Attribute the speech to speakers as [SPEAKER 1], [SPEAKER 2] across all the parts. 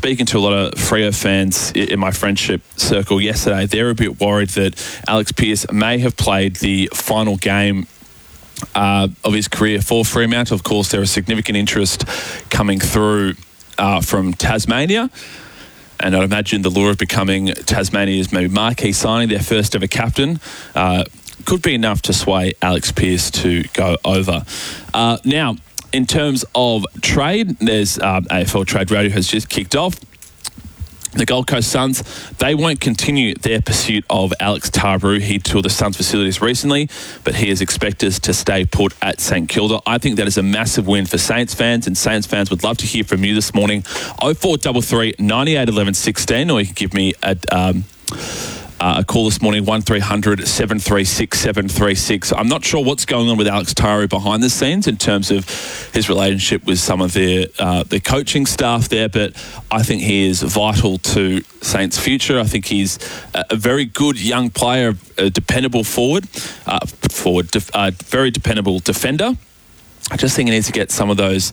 [SPEAKER 1] speaking to a lot of Freo fans in my friendship circle yesterday, they're a bit worried that Alex Pearce may have played the final game of his career for Fremantle. Of course, there is significant interest coming through from Tasmania. And I'd imagine the lure of becoming Tasmania's maybe marquee signing, their first ever captain, could be enough to sway Alex Pearce to go over. Now, in terms of trade, there's AFL Trade Radio has just kicked off. The Gold Coast Suns, they won't continue their pursuit of Alex Taru. He toured the Suns facilities recently, but he is expected to stay put at St Kilda. I think that is a massive win for Saints fans, and Saints fans would love to hear from you this morning. 0433 98 11 16, or you can give me a call this morning, 1300 736 736. I'm not sure what's going on with Alex Taru behind the scenes in terms of his relationship with some of the coaching staff there, but I think he is vital to Saints' future. I think he's a very good young player, a dependable very dependable defender. I just think he needs to get some of those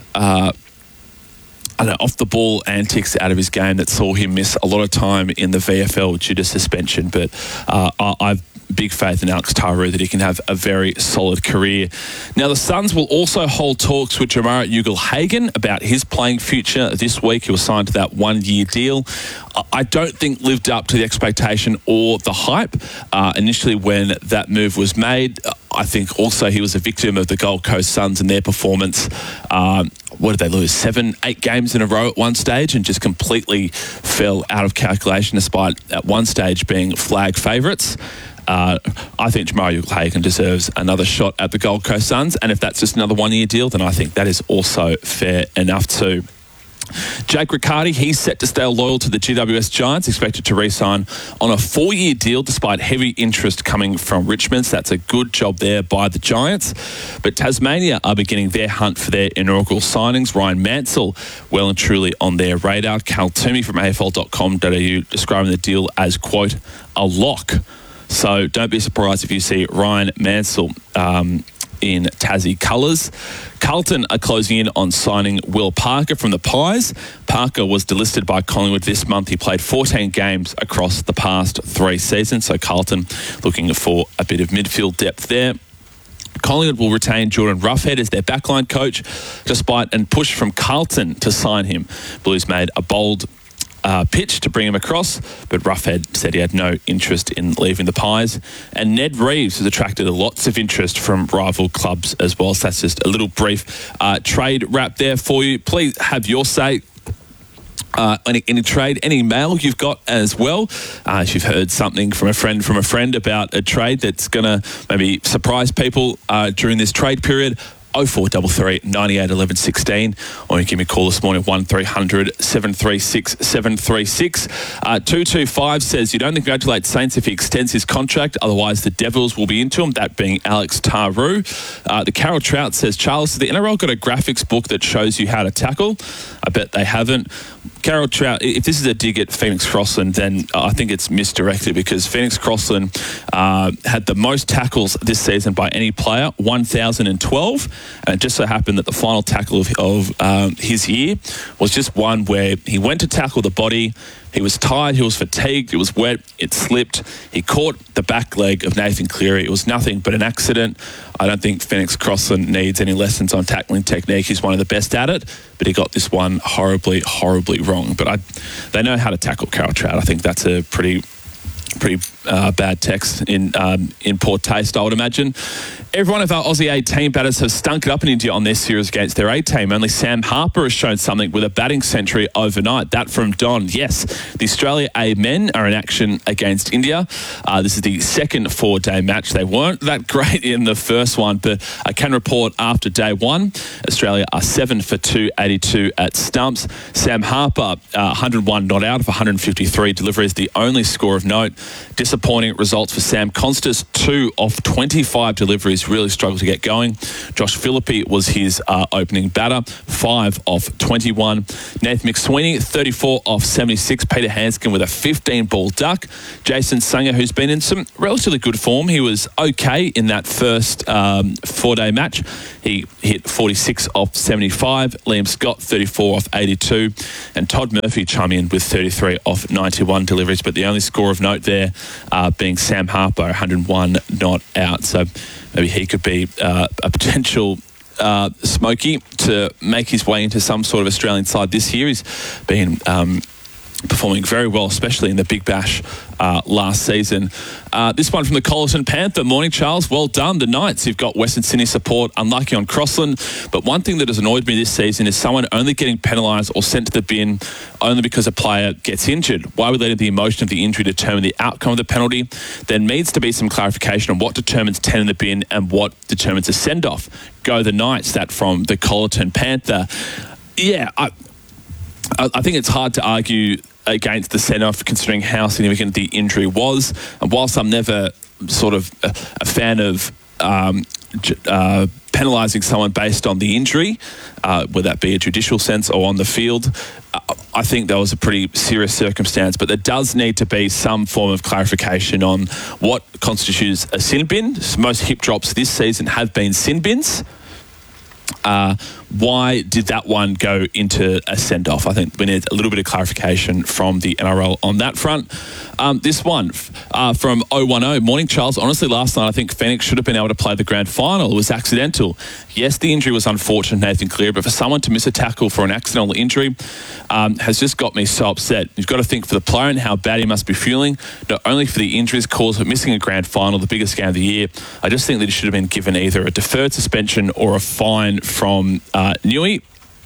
[SPEAKER 1] off-the-ball antics out of his game that saw him miss a lot of time in the VFL due to suspension. But I've big faith in Alex Taru that he can have a very solid career. Now, the Suns will also hold talks with Jamarra Ugle-Hagan about his playing future this week. He was signed to that one-year deal. I don't think lived up to the expectation or the hype initially when that move was made. I think also he was a victim of the Gold Coast Suns and their performance. What did they lose? 7-8 games in a row at one stage and just completely fell out of calculation despite at one stage being flag favourites. I think Jamarra Ugle-Hagan deserves another shot at the Gold Coast Suns, and if that's just another one-year deal, then I think that is also fair enough too. Jake Riccardi, he's set to stay loyal to the GWS Giants, expected to re-sign on a 4-year deal despite heavy interest coming from Richmond. So that's a good job there by the Giants. But Tasmania are beginning their hunt for their inaugural signings. Ryan Mansell, well and truly on their radar. Cal Toomey from AFL.com.au describing the deal as, quote, a lock. So don't be surprised if you see Ryan Mansell in Tassie colours. Carlton are closing in on signing Will Parker from the Pies. Parker was delisted by Collingwood this month. He played 14 games across the past 3 seasons. So Carlton looking for a bit of midfield depth there. Collingwood will retain Jordan Roughead as their backline coach, despite a push from Carlton to sign him. Blues made a bold pitch to bring him across, but Roughead said he had no interest in leaving the Pies. And Ned Reeves has attracted lots of interest from rival clubs as well. So that's just a little brief trade wrap there for you. Please have your say. Any trade, any mail you've got as well. If you've heard something from a friend about a trade that's going to maybe surprise people during this trade period, 0433 98 11 16, or you can give me a call this morning, 1300 736 736. 225 says, you don't congratulate Saints if he extends his contract, otherwise the Devils will be into him, that being Alex Taru. The Carol Trout says, Charles, has the NRL got a graphics book that shows you how to tackle? I bet they haven't. Carol Trout, if this is a dig at Phoenix Crossland, then I think it's misdirected, because Phoenix Crossland had the most tackles this season by any player, 1,012. And it just so happened that the final tackle of his year was just one where he went to tackle the body. He was tired, he was fatigued, it was wet, it slipped. He caught the back leg of Nathan Cleary. It was nothing but an accident. I don't think Phoenix Crossland needs any lessons on tackling technique. He's one of the best at it, but he got this one horribly, horribly wrong. But they know how to tackle Carol Trout. I think that's a pretty bad text in poor taste, I would imagine. Every one of our Aussie A team batters have stunk it up in India on their series against their A team. Only Sam Harper has shown something with a batting century overnight. That from Don. Yes, the Australia A men are in action against India. This is the second 4-day match. They weren't that great in the first one, but I can report after day one, Australia are 7 for 282 at stumps. Sam Harper, 101 not out of 153 deliveries, the only score of note. Disappointing disappointing results for Sam Constas. 2 of 25 deliveries really struggled to get going. Josh Philippi was his opening batter. 5 of 21. Nathan McSweeney, 34 off 76. Peter Hanscom with a 15-ball duck. Jason Sanger, who's been in some relatively good form. He was okay in that first 4-day match. He hit 46 off 75. Liam Scott, 34 off 82. And Todd Murphy chimed in with 33 off 91 deliveries. But the only score of note there being Sam Harper, 101 not out. So maybe he could be a potential Smokey to make his way into some sort of Australian side this year. He's been performing very well, especially in the Big Bash last season. This one from the Colleton Panther. Morning, Charles. Well done. The Knights, you've got Western Sydney support, unlucky on Crossland. But one thing that has annoyed me this season is someone only getting penalised or sent to the bin only because a player gets injured. Why would let the emotion of the injury determine the outcome of the penalty? There needs to be some clarification on what determines 10 in the bin and what determines a send-off. Go the Knights, that from the Colleton Panther. Yeah, I think it's hard to argue against the send-off considering how significant the injury was. And whilst I'm never sort of a fan of penalising someone based on the injury, whether that be a judicial sense or on the field, I think that was a pretty serious circumstance. But there does need to be some form of clarification on what constitutes a sin bin. Most hip drops this season have been sin bins. Why did that one go into a send-off? I think we need a little bit of clarification from the NRL on that front. This one from 010. Morning, Charles. Honestly, last night I think Phoenix should have been able to play the grand final. It was accidental. Yes, the injury was unfortunate, Nathan Cleary, but for someone to miss a tackle for an accidental injury has just got me so upset. You've got to think for the player and how bad he must be feeling, not only for the injuries caused, but missing a grand final, the biggest game of the year. I just think that he should have been given either a deferred suspension or a fine from Newey.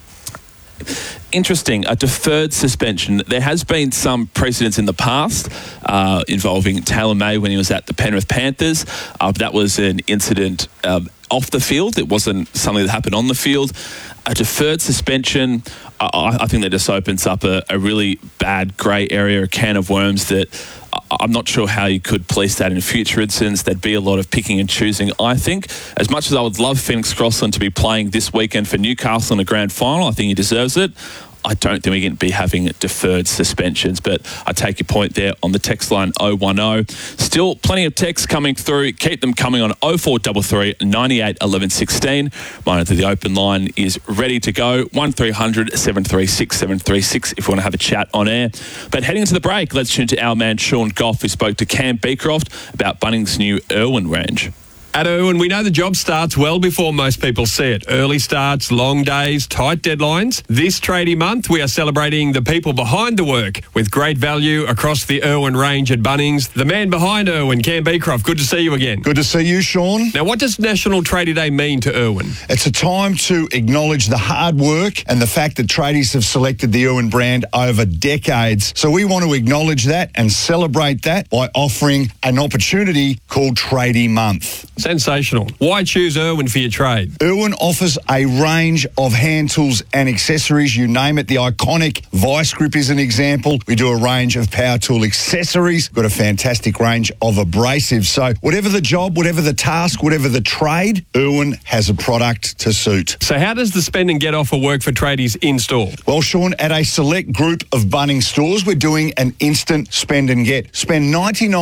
[SPEAKER 1] Interesting, a deferred suspension. There has been some precedents in the past involving Taylor May when he was at the Penrith Panthers. That was an incident off the field. It wasn't something that happened on the field. A deferred suspension, I think that just opens up a really bad grey area, a can of worms that I'm not sure how you could police that in future instances. There'd be a lot of picking and choosing, I think. As much as I would love Phoenix Crossland to be playing this weekend for Newcastle in a grand final, I think he deserves it. I don't think we're going to be having deferred suspensions, but I take your point there on the text line 010. Still plenty of texts coming through. Keep them coming on 0433 98 11 16. Mind that the open line is ready to go. 1300 736 736 if you want to have a chat on air. But heading into the break, let's tune to our man Sean Goff, who spoke to Cam Beecroft about Bunnings' new Irwin range.
[SPEAKER 2] At Irwin, we know the job starts well before most people see it. Early starts, long days, tight deadlines. This tradie month, we are celebrating the people behind the work with great value across the Irwin range at Bunnings. The man behind Irwin, Cam Beecroft, good to see you again.
[SPEAKER 3] Good to see you, Sean.
[SPEAKER 2] Now, what does National Tradie Day mean to Irwin?
[SPEAKER 3] It's a time to acknowledge the hard work and the fact that tradies have selected the Irwin brand over decades. So we want to acknowledge that and celebrate that by offering an opportunity called Tradie Month.
[SPEAKER 2] Sensational. Why choose Irwin for your trade?
[SPEAKER 3] Irwin offers a range of hand tools and accessories. You name it. The iconic Vice Grip is an example. We do a range of power tool accessories. We've got a fantastic range of abrasives. So whatever the job, whatever the task, whatever the trade, Irwin has a product to suit.
[SPEAKER 2] So how does the spend and get offer work for tradies in store?
[SPEAKER 3] Well, Sean, at a select group of Bunnings stores, we're doing an instant spend and get. Spend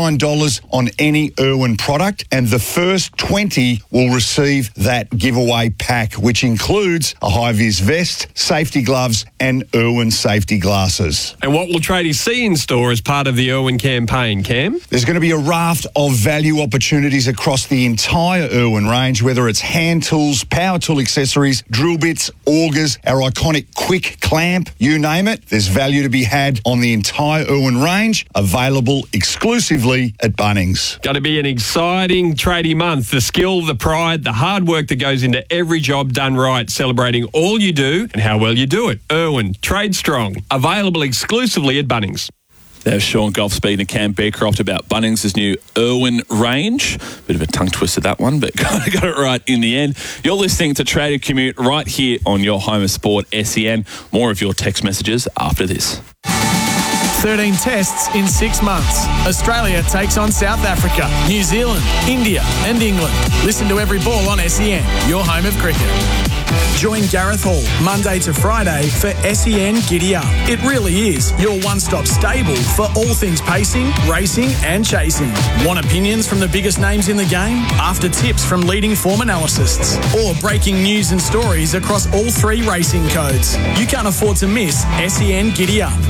[SPEAKER 3] $99 on any Irwin product and the first 20 will receive that giveaway pack, which includes a high-vis vest, safety gloves and Irwin safety glasses.
[SPEAKER 2] And what will tradies see in store as part of the Irwin campaign, Cam?
[SPEAKER 3] There's going to be a raft of value opportunities across the entire Irwin range, whether it's hand tools, power tool accessories, drill bits, augers, our iconic quick clamp, you name it. There's value to be had on the entire Irwin range, available exclusively at Bunnings.
[SPEAKER 2] Going to be an exciting tradie month. The skill, the pride, the hard work that goes into every job done right, celebrating all you do and how well you do it. Irwin, trade strong, available exclusively at Bunnings.
[SPEAKER 1] There's Sean Goff speaking to Cam Beecroft about Bunnings' new Irwin range. Bit of a tongue twister, that one, but got it right in the end. You're listening to Trader Commute right here on your home of sport, SEN. More of your text messages after this.
[SPEAKER 4] 13 tests in 6 months. Australia takes on South Africa, New Zealand, India and England. Listen to Every Ball on SEN, your home of cricket. Join Gareth Hall Monday to Friday for SEN Giddy Up. It really is your one-stop stable for all things pacing, racing and chasing. Want opinions from the biggest names in the game? After tips from leading form analysts? Or breaking news and stories across all 3 racing codes? You can't afford to miss SEN Giddy Up.